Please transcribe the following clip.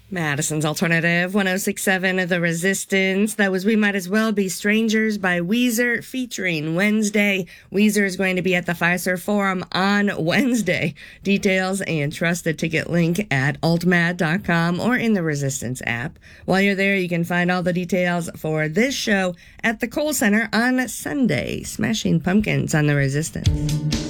Madison's Alternative 106.7 The Resistance. That was We Might As Well Be Strangers by Weezer featuring Wednesday. Weezer is going to be at the Fiserv Forum on Wednesday. Details and trust the ticket link at altmad.com or in the Resistance app. While you're there, you can find all the details for this show at the Kohl Center on Sunday. Smashing Pumpkins on the Resistance.